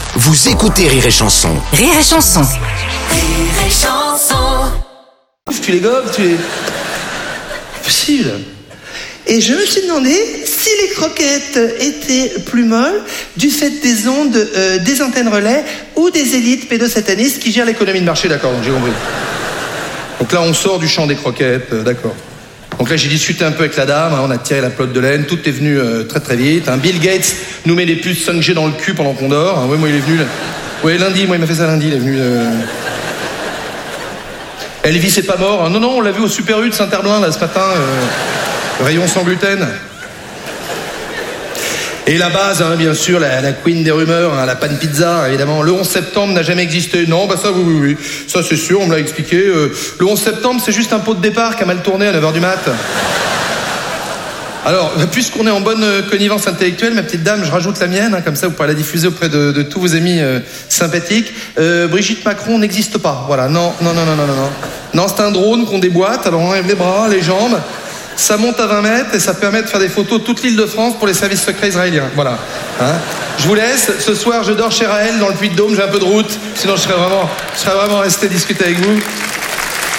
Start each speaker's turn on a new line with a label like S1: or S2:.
S1: Vous écoutez Rire et Chanson.
S2: Rire et Chanson.
S3: Rire et Chanson.
S4: Tu les gobes, tu les... Possible. Et je me suis demandé si les croquettes étaient plus molles du fait des ondes des antennes relais ou des élites pédosatanistes qui gèrent l'économie de marché, d'accord, donc j'ai compris. Donc là, on sort du champ des croquettes, d'accord. Donc là, j'ai discuté un peu avec la dame, on a tiré la pelote de laine, tout est venu très très vite. Bill Gates nous met les puces 5G dans le cul pendant qu'on dort. Oui, moi, il est venu... Oui, lundi, moi, il m'a fait ça lundi, il est venu... Elvis est pas mort. Non, on l'a vu au Super U de Saint-Herblain, là, ce matin. Rayon sans gluten. Et la base, bien sûr, la queen des rumeurs, la pan pizza, évidemment. Le 11 septembre n'a jamais existé. Non, ça, oui. Ça, c'est sûr, on me l'a expliqué. Le 11 septembre, c'est juste un pot de départ qui a mal tourné à 9h du mat'. Alors, puisqu'on est en bonne connivence intellectuelle, ma petite dame, je rajoute la mienne, comme ça vous pourrez la diffuser auprès de tous vos amis sympathiques. Brigitte Macron n'existe pas, voilà, non. Non, c'est un drone qu'on déboîte, alors on enlève les bras, les jambes, ça monte à 20 mètres et ça permet de faire des photos de toute l'île de France pour les services secrets israéliens, voilà. Je vous laisse, ce soir je dors chez Raël dans le Puy-de-Dôme, j'ai un peu de route, sinon je serais vraiment resté discuter avec vous.